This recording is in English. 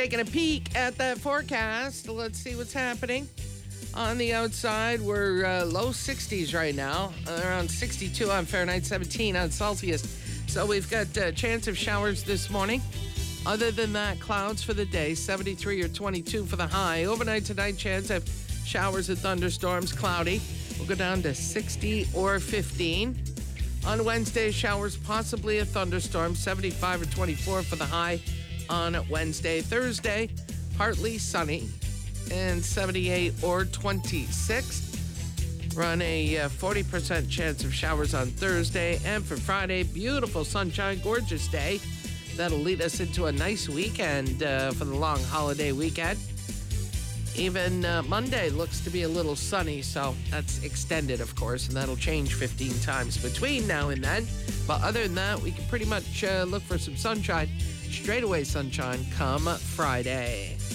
taking a peek at that forecast. Let's see what's happening. On the outside, we're low 60s right now, around 62 on Fahrenheit, 17 on Celsius. So we've got a chance of showers this morning. Other than that, clouds for the day, 73 or 22 for the high. Overnight tonight, chance of showers and thunderstorms, cloudy. We'll go down to 60 or 15. On Wednesday, showers, possibly a thunderstorm, 75 or 24 for the high on Wednesday. Thursday, partly sunny and 78 or 26. Run a 40% chance of showers on Thursday. And for Friday, beautiful sunshine, gorgeous day. That'll lead us into a nice weekend for the long holiday weekend. Even Monday looks to be a little sunny, so that's extended, of course, and that'll change 15 times between now and then. But other than that, we can pretty much look for some sunshine, straightaway sunshine, come Friday.